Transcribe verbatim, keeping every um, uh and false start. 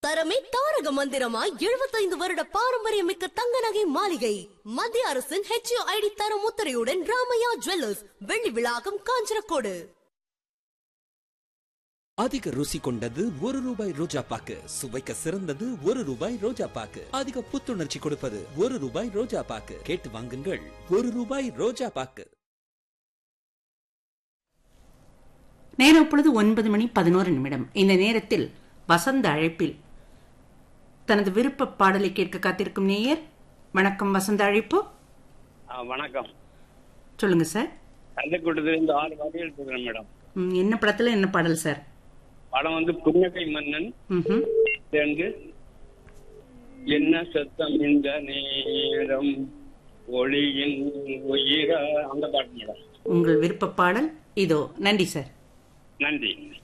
தரமே தாரக மந்திரமா எழுபத்தைந்து வருட பாரம்பரியமிக்க தங்க நகை மாளிகை மத்திய அரசின் ஹெச் ஐ டி தரம் முத்திரையுடன் ராமையா ஜுவல்லர்ஸ் வெள்ளி விழாக்கம் காஞ்சனக்கோடு. அதிக ருசி கொண்டது ஒரு ரூபாய் ரோஜா பாக்கு, சுவைக்க சிறந்தது ஒரு ரூபாய் ரோஜா பாக்கு, அதிக புத்துணர்ச்சி கொடுப்பது ஒரு ரூபாய் ரோஜா பாக்கு. கேட்டு வாங்குங்கள், ஒரு ரூபாய் ரோஜா பாக்கு. நேரம் இப்பொழுது ஒன்பது மணி பதினோரு நிமிடம். இந்த நேரத்தில் வசந்த அழைப்பில் தனது விருப்ப பாடலை கேட்க காத்திருக்கும் நேயர். வணக்கம், வசந்த அழைப்பு. வணக்கம், சொல்லுங்க சார். கள்ளக்கூட்டத்திலிருந்து ஆறு வகையில் பேசுறேன் மேடம். என்ன படத்துல என்ன பாடல் சார்? படம் வந்து புன்னகை மன்னன். என்ன சத்தம் இந்த நேரம் ஒளியின் உயிர, அந்த பாட்டு மேடம். உங்கள் விருப்ப பாடல் இதோ. நன்றி சார். நன்றி.